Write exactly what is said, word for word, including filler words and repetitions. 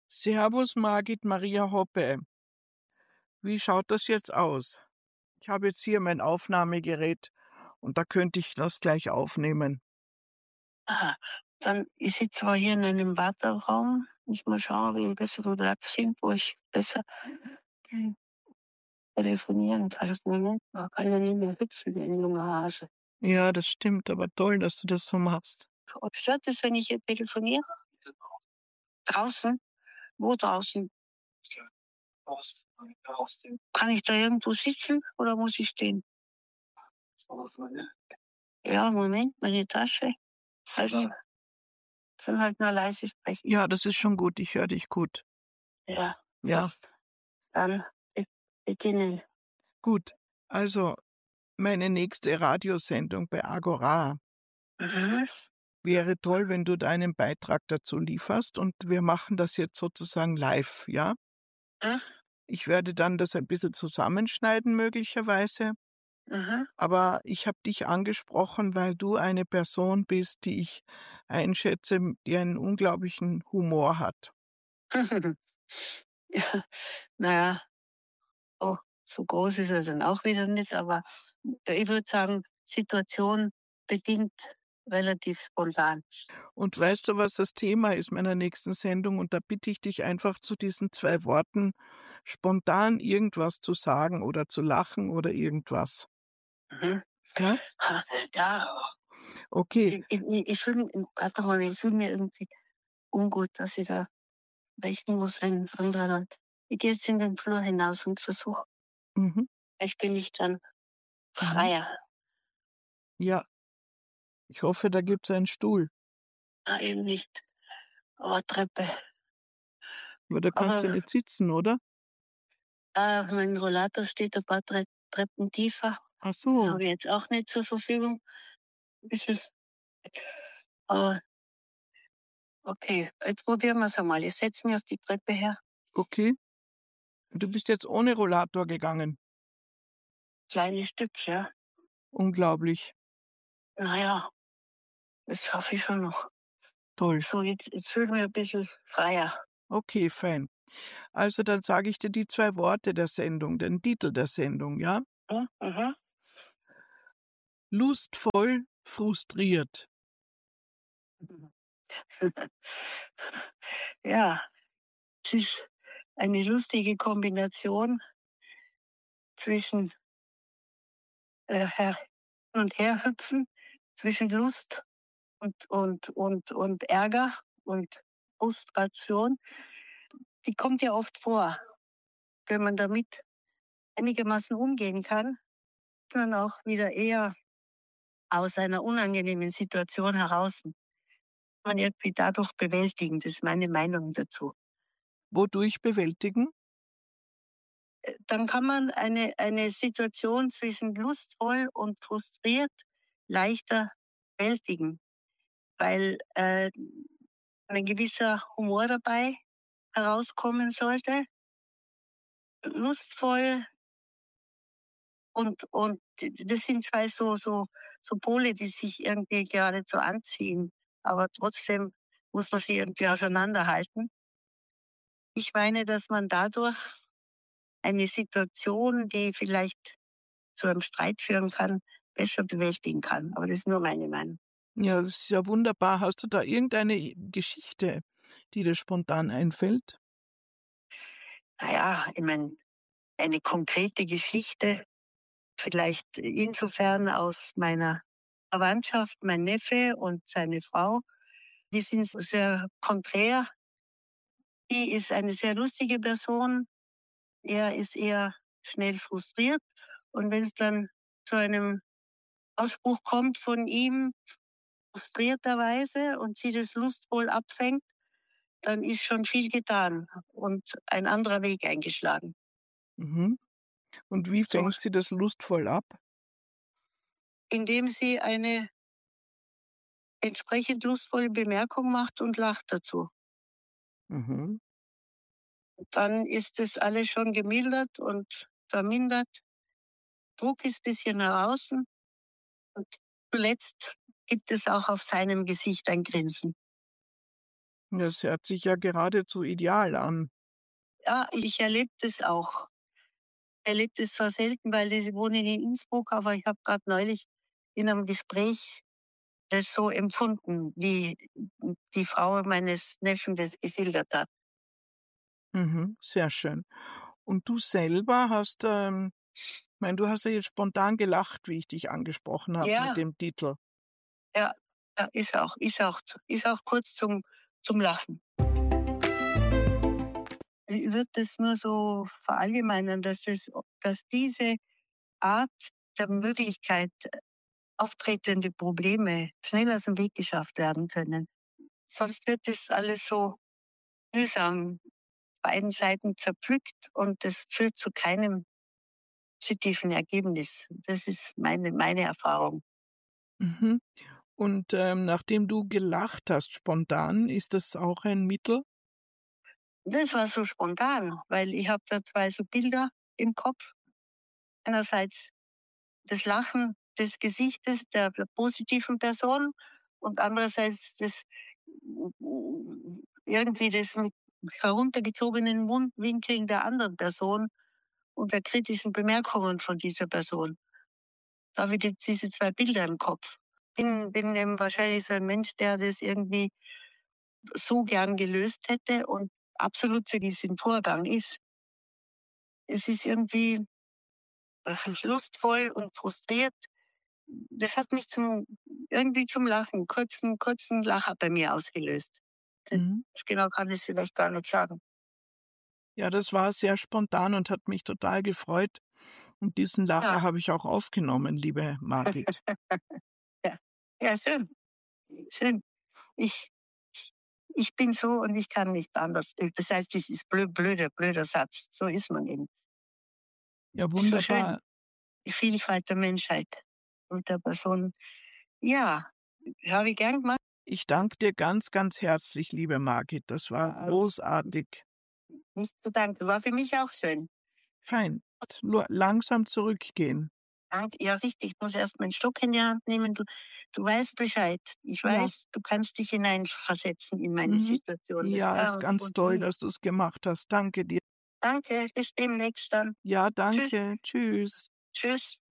Servus Margit Maria Hoppe. Wie schaut das jetzt aus? Ich habe jetzt hier mein Aufnahmegerät und da könnte ich das gleich aufnehmen. Aha, dann ich sitze zwar hier in einem Warteraum. Ich mal schauen, ob ich einen besseren Platz finde, wo ich besser hm, telefonieren kann. Das Moment, man kann ja nicht mehr hüpfen wie ein junger Hase. Ja, das stimmt, aber toll, dass du das so machst. Und stört es, wenn ich hier telefoniere? Draußen? Wo draußen? Kann ich da irgendwo sitzen oder muss ich stehen? Ja, Moment, meine Tasche. Also, soll halt nur leise sprechen. Ja, das ist schon gut, ich höre dich gut. Ja, Ja, dann be- beginnen. gut. Also, meine nächste Radiosendung bei Agora Mhm. wäre toll, wenn du deinen Beitrag dazu lieferst und wir machen das jetzt sozusagen live, ja? Ja, Ich werde dann das ein bisschen zusammenschneiden möglicherweise. aha. Aber ich habe dich angesprochen, weil du eine Person bist, die ich einschätze, die einen unglaublichen Humor hat. Ja, na ja, oh, so groß ist er dann auch wieder nicht, aber ich würde sagen, Situation bedingt relativ spontan. Und weißt du, was das Thema ist meiner nächsten Sendung? Und da bitte ich dich einfach zu diesen zwei Worten spontan irgendwas zu sagen oder zu lachen oder irgendwas. Mhm. Ja? Ha, ja, Okay, ich ich ich ich fühle mi warte mal, ich fühle mich irgendwie ungut, dass ich da sprechen muss, wenn andere Leute ich gehe jetzt in den Flur hinaus und versuche mhm, vielleicht bin ich dann mhm. freier. Ja, ich hoffe, da gibt's einen Stuhl. Ah, eben nicht. Aber Treppe. Aber da kannst du Aber, nicht sitzen, oder? äh, mein Rollator steht ein paar Tre Treppen tiefer. Ach Den so, habe ich jetzt auch nicht zur Verfügung. Bisschen, aber okay, jetzt probieren wir's einmal. Ich setze mich auf die Treppe her. okay. Du bist jetzt ohne Rollator gegangen. Kleines Stück, ja. Unglaublich. Na ja, das schaffe ich schon noch. Toll. So, jetzt jetzt fühle ich mich ein bisschen freier. Okay, fein. Also dann sage ich dir die zwei Worte der Sendung, den Titel der Sendung, ja? Mhm, mhm. Lustvoll, frustriert. Ja, es ist eine lustige Kombination zwischen, äh, her hin und herhüpfen, zwischen Lust und und und und Ärger und Frustration. Die kommt ja oft vor. Wenn man damit einigermaßen umgehen kann, kann man auch wieder eher aus einer unangenehmen Situation heraus man irgendwie dadurch bewältigen. Das ist meine Meinung dazu. Wodurch bewältigen? Äh, dann kann man eine eine Situation zwischen lustvoll und frustriert leichter bewältigen, weil, äh, ein gewisser Humor dabei herauskommen sollte. Lustvoll und und d das sind zwei so so so Pole, die sich irgendwie geradezu anziehen, aber trotzdem muss man sie irgendwie auseinanderhalten. Ich meine, dass man dadurch eine Situation, die vielleicht zu einem Streit führen kann, besser bewältigen kann. Aber das ist nur meine Meinung. Ja, das ist ja wunderbar. Hast du da irgendeine Geschichte, die dir spontan einfällt? Na ja, ich meine, eine konkrete Geschichte, vielleicht insofern aus meiner Verwandtschaft, mein Neffe und seine Frau, die sind so sehr konträr. Die ist eine sehr lustige Person. Er ist eher schnell frustriert. Und wenn es dann zu einem Ausspruch kommt von ihm, frustrierterweise, und sie das lustvoll abfängt, dann ist schon viel getan und ein anderer Weg eingeschlagen. Mhm. Und wie So, fängt sie das lustvoll ab? indem sie eine entsprechend lustvolle Bemerkung macht und lacht dazu. Mhm. Dann ist das alles schon gemildert und vermindert. Druck ist bisschen heraus und zuletzt gibt es auch auf seinem Gesicht ein Grinsen. Das hört sich ja geradezu ideal an. Ja, ich erlebe das auch. Erlebe das zwar selten, weil ich wohne in Innsbruck, aber ich habe gerade neulich in einem Gespräch das so empfunden, wie die Frau meines Neffen das geschildert hat. Mhm, sehr schön. Und du selber hast, ähm ich meine, du hast ja jetzt spontan gelacht, wie ich dich angesprochen habe mit Ja, dem Titel. ja, ja, ist auch ist auch ist auch kurz zum zum Lachen. Ich würde das nur so verallgemeinern, dass es dass diese Art der Möglichkeit, auftretende Probleme schnell aus dem Weg geschafft werden können. Sonst wird das alles so mühsam beiden Seiten zerpflückt und das führt zu keinem positiven Ergebnis. Das ist meine meine Erfahrung. Mhm. Und, ähm, nachdem du gelacht hast spontan, ist das auch ein Mittel? Das war so spontan, weil ich habe da zwei so Bilder im Kopf. Einerseits das Lachen des Gesichtes der der positiven Person und andererseits das irgendwie das mit heruntergezogenen Mundwinkeln der anderen Person und der kritischen Bemerkungen von dieser Person. Da habe ich jetzt diese zwei Bilder im Kopf. Bin bin eben wahrscheinlich so ein Mensch, der das irgendwie so gern gelöst hätte und absolut für diesen Vorgang ist. Es ist irgendwie, äh, lustvoll und frustriert. Das hat mich zum irgendwie zum Lachen, kurzen kurzen Lacher bei mir ausgelöst. Mhm. Genau kann ich's vielleicht gar nicht sagen. Ja, das war sehr spontan und hat mich total gefreut. Und diesen Ja, Lacher habe ich auch aufgenommen, liebe Margit. ja. Ja, schön, schön. Ich ich bin so und ich kann nicht anders. Das heißt, das ist blö blöder blöder Satz. So ist man eben. Ja, Ist so schön, wunderbar. die Vielfalt der Menschheit und der Personen. Ja, habe ich gern gemacht. Ich danke dir ganz, ganz herzlich, liebe Margit. Das war Äh, großartig. nicht zu danken. War für mich auch schön. Fein. Nur langsam zurückgehen. Danke. Ja, richtig. Ich muss erst meinen Stock in die Hand nehmen. Du du weißt Bescheid. Ich Ja. weiß, du kannst dich hineinversetzen in meine Mhm. Situation. Das Ja, war ist und ganz und toll, wie. dass du's gemacht hast. Danke dir. Danke, bis demnächst dann. Ja, Tschüss. danke. Tschüss. Tschüss.